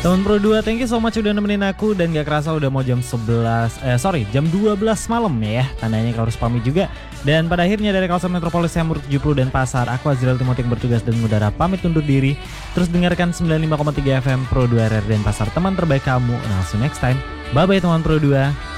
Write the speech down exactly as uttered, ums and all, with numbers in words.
Teman Pro dua, thank you so much udah nemenin aku. Dan gak kerasa udah mau jam sebelas, eh sorry jam dua belas malam ya. Tandanya kalau harus pamit juga. Dan pada akhirnya dari kawasan Metropolis Hamburg tujuh puluh dan Pasar, aku Azriel Timothy yang bertugas dan mengudara pamit undur diri. Terus dengarkan sembilan puluh lima koma tiga F M Pro dua R R dan Pasar, teman terbaik kamu. Nah, see you next time. Bye bye teman Pro dua.